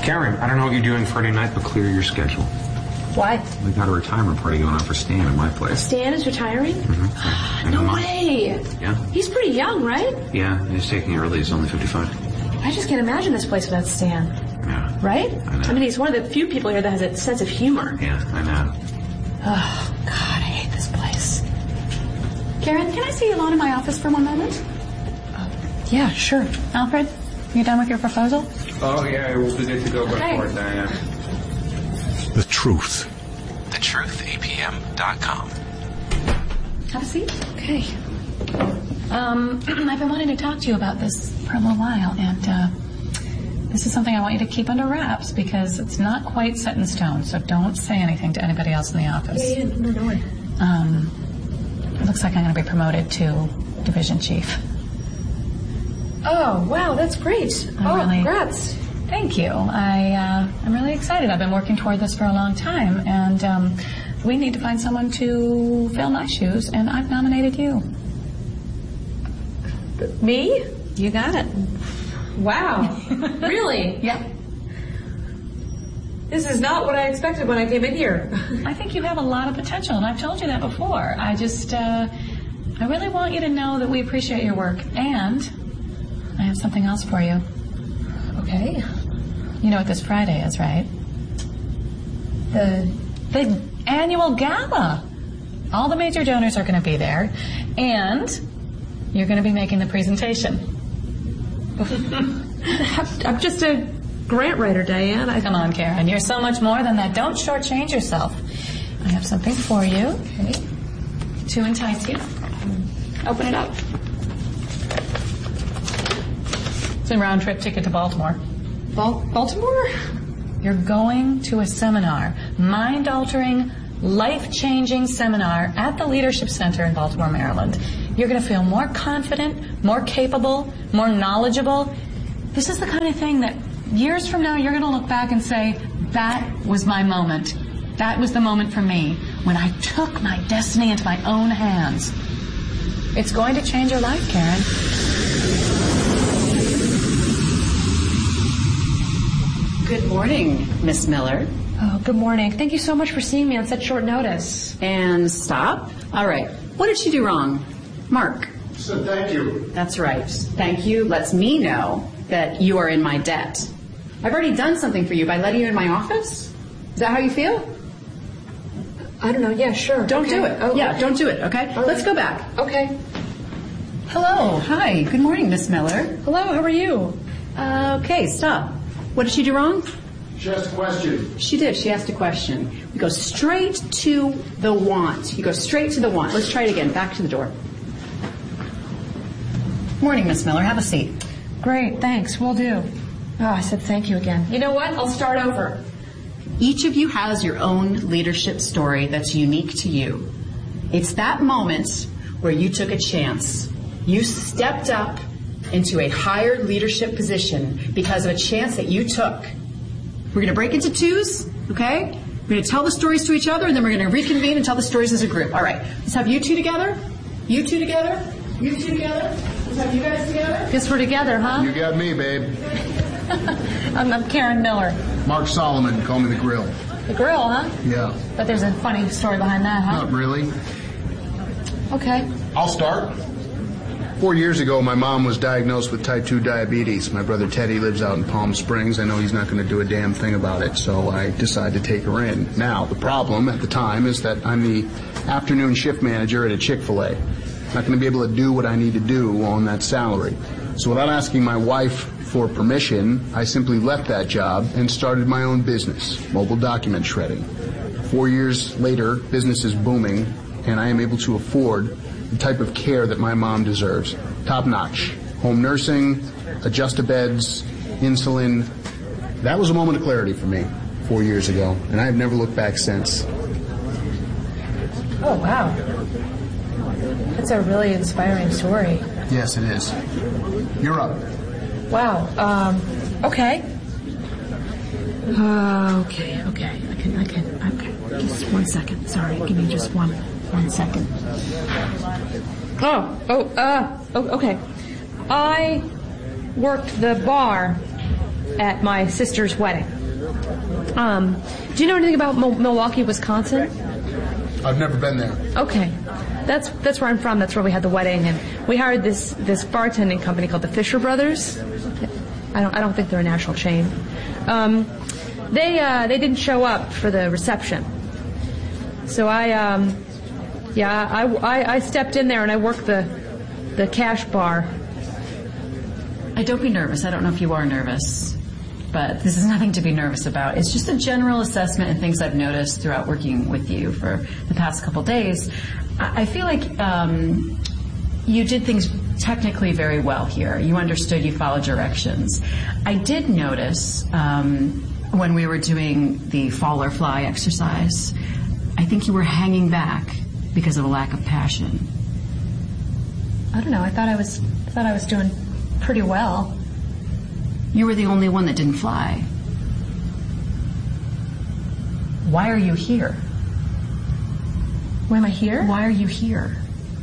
Karen, I don't know what you're doing Friday night, but clear your schedule. Why? We got a retirement party going on for Stan at my place. Stan is retiring? Mm-hmm. No way. Yeah. He's pretty young, right? Yeah, he's taking it early. He's only 55. I just can't imagine this place without Stan. Yeah. Right? I know. I mean, he's one of the few people here that has a sense of humor. Yeah, I know. Oh, God, I hate this place. Karen, can I see you alone in my office for one moment? Yeah, sure. Alfred, you done with your proposal? Oh, yeah, I will be good to go before Diane. The Truth. TheTruthAPM.com. Have a seat. Okay. I've been wanting to talk to you about this for a little while, and this is something I want you to keep under wraps because it's not quite set in stone, so don't say anything to anybody else in the office. Yeah, no worry. It looks like I'm going to be promoted to division chief. Oh, wow, that's great. Congrats. Thank you. I'm really excited. I've been working toward this for a long time, and we need to find someone to fill my shoes, and I've nominated you. Me? You got it. Wow. Really? Yeah. This is not what I expected when I came in here. I think you have a lot of potential, and I've told you that before. I really want you to know that we appreciate your work, and I have something else for you. Okay. You know what this Friday is, right? The annual gala. All the major donors are going to be there, and you're going to be making the presentation. I'm just a grant writer, Diane. Come on, Karen. You're so much more than that. Don't shortchange yourself. I have something for you. Okay. To entice you. Open it up. It's a round-trip ticket to Baltimore. Baltimore? You're going to a seminar, mind-altering, life-changing seminar at the Leadership Center in Baltimore, Maryland. You're going to feel more confident, more capable, more knowledgeable. This is the kind of thing that years from now you're going to look back and say, that was my moment. That was the moment for me when I took my destiny into my own hands. It's going to change your life, Karen. Good morning, Miss Miller. Oh, good morning. Thank you so much for seeing me on such short notice. And stop. All right. What did she do wrong? Mark. So thank you. That's right. Thank you lets me know that you are in my debt. I've already done something for you by letting you in my office. Is that how you feel? I don't know. Yeah, sure. Don't do it. Oh, yeah, okay. don't do it, okay? All Let's right. go back. Okay. Hello. Hi. Good morning, Miss Miller. Hello, how are you? Okay, stop. What did she do wrong? She asked a question. She did. She asked a question. We go straight to the want. You go straight to the want. Let's try it again. Back to the door. Morning, Miss Miller. Have a seat. Great, thanks. Will do. Oh, I said thank you again. You know what? I'll start over. Each of you has your own leadership story that's unique to you. It's that moment where you took a chance. You stepped up into a higher leadership position because of a chance that you took. We're going to break into twos, okay? We're going to tell the stories to each other, and then we're going to reconvene and tell the stories as a group. All right. Let's have you two together. You two together. You two together. Let's have you guys together. Guess we're together, huh? You got me, babe. I'm Karen Miller. Mark Solomon, call me the Grill. The grill, huh? Yeah. But there's a funny story behind that, huh? Not really. Okay. I'll start. 4 years ago, my mom was diagnosed with type 2 diabetes. My brother Teddy lives out in Palm Springs. I know he's not going to do a damn thing about it, so I decided to take her in. Now, the problem at the time is that I'm the afternoon shift manager at a Chick-fil-A. I'm not going to be able to do what I need to do on that salary. So without asking my wife for permission, I simply left that job and started my own business, mobile document shredding. 4 years later, business is booming, and I am able to afford the type of care that my mom deserves. Top notch. Home nursing, adjust-a-beds, insulin. That was a moment of clarity for me 4 years ago, and I have never looked back since. Oh, wow. That's a really inspiring story. Yes, it is. You're up. Wow. Okay. Okay. Okay. Just 1 second. Sorry. Give me just one second. Okay. I worked the bar at my sister's wedding. Do you know anything about Milwaukee, Wisconsin? I've never been there. Okay. That's where I'm from. That's where we had the wedding, and we hired this bartending company called the Fisher Brothers. I don't think they're a national chain. They didn't show up for the reception, so I stepped in there and I worked the cash bar. Don't be nervous. I don't know if you are nervous, but this is nothing to be nervous about. It's just a general assessment and things I've noticed throughout working with you for the past couple days. I feel like you did things technically very well here. You understood, you followed directions. I did notice when we were doing the fall or fly exercise, I think you were hanging back because of a lack of passion. I don't know. I thought I was doing pretty well. You were the only one that didn't fly. Why are you here? Why am I here? Why are you here?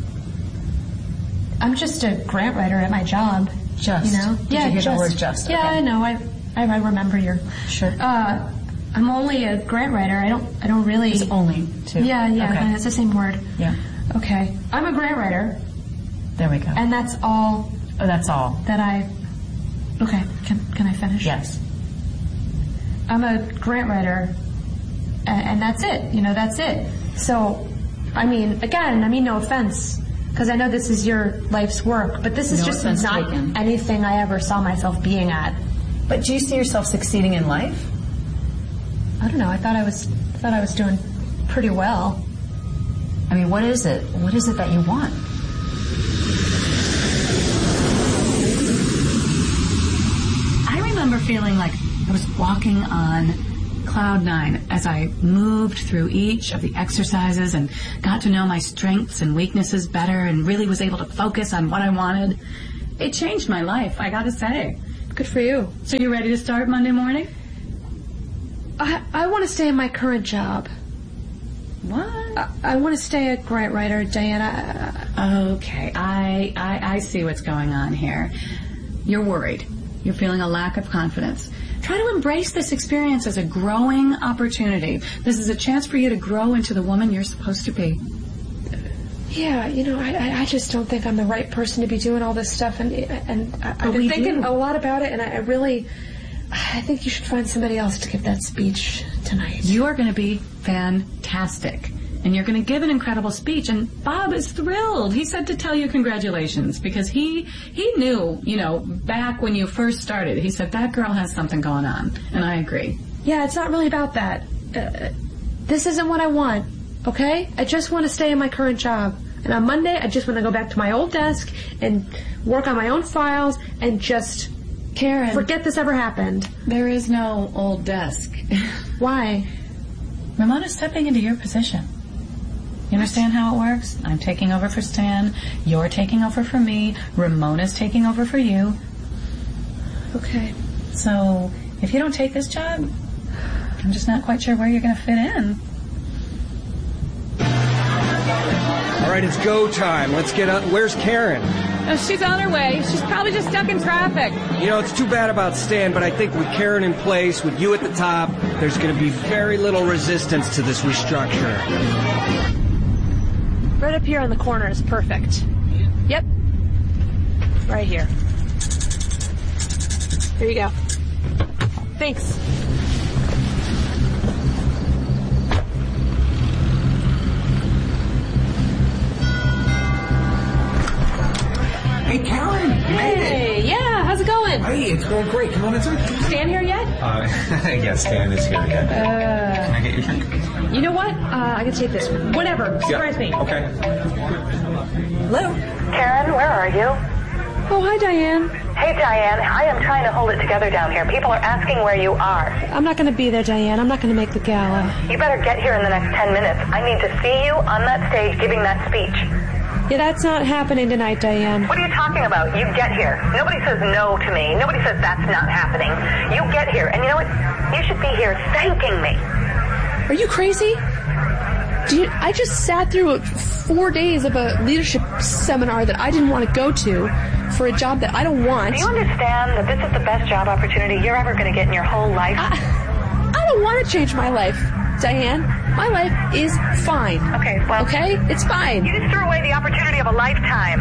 I'm just a grant writer at my job. Just? You know? Did you hear the word just? Yeah, okay. I know. I remember your... Sure. I'm only a grant writer. I don't really... It's only too. Yeah, okay. It's the same word. Yeah. Okay. I'm a grant writer. There we go. And that's all... Oh, that's all. That I... Okay, can I finish? Yes. I'm a grant writer, and that's it. You know, that's it. So, I mean, no offense, because I know this is your life's work, but this is just not anything I ever saw myself being at. But do you see yourself succeeding in life? I don't know. I thought I was doing pretty well. I mean, what is it? What is it that you want? I remember feeling like I was walking on cloud nine as I moved through each of the exercises and got to know my strengths and weaknesses better and really was able to focus on what I wanted. It changed my life, I gotta say. Good for you. So you ready to start Monday morning? I want to stay in my current job. What? I want to stay a grant writer, Diana. Okay, I see what's going on here. You're worried. You're feeling a lack of confidence. Try to embrace this experience as a growing opportunity. This is a chance for you to grow into the woman you're supposed to be. Yeah, you know, I just don't think I'm the right person to be doing all this stuff, and I've been thinking a lot about it, and I think you should find somebody else to give that speech tonight. You are going to be fantastic. And you're going to give an incredible speech. And Bob is thrilled. He said to tell you congratulations because he knew, you know, back when you first started, he said, that girl has something going on. And I agree. Yeah, it's not really about that. This isn't what I want, okay? I just want to stay in my current job. And on Monday, I just want to go back to my old desk and work on my own files and just... Karen. Forget this ever happened. There is no old desk. Why? Ramona's stepping into your position. You understand how it works? I'm taking over for Stan. You're taking over for me. Ramona's taking over for you. Okay. So, if you don't take this job, I'm just not quite sure where you're going to fit in. All right, it's go time. Let's get up. Where's Karen? Oh, she's on her way. She's probably just stuck in traffic. You know, it's too bad about Stan, but I think with Karen in place, with you at the top, there's going to be very little resistance to this restructure. Right up here on the corner is perfect. Yep. Right here. Here you go. Thanks. Hey, Karen, you made it. Hey, yeah, how's it going? Hey, it's going great. Come on inside. Stan here yet? Yes, Stan is here yet. Can I get your drink? You know what? I can take this one. Whatever. Surprise me. Okay. Hello? Karen, where are you? Oh, hi, Diane. Hey, Diane, I am trying to hold it together down here. People are asking where you are. I'm not going to be there, Diane. I'm not going to make the gala. You better get here in the next 10 minutes. I need to see you on that stage giving that speech. Yeah, that's not happening tonight, Diane. What are you talking about? You get here. Nobody says no to me. Nobody says that's not happening. You get here. And you know what? You should be here thanking me. Are you crazy? I just sat through 4 days of a leadership seminar that I didn't want to go to for a job that I don't want. Do you understand that this is the best job opportunity you're ever going to get in your whole life? I don't want to change my life, Diane. My life is fine. Okay, well... Okay? It's fine. You just threw away the opportunity of a lifetime.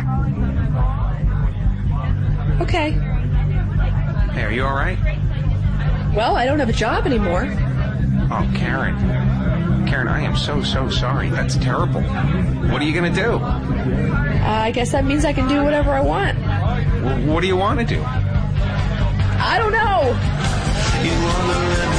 Okay. Hey, are you all right? Well, I don't have a job anymore. Oh, Karen. Karen, I am so sorry. That's terrible. What are you going to do? I guess that means I can do whatever I want. What do you want to do? I don't know.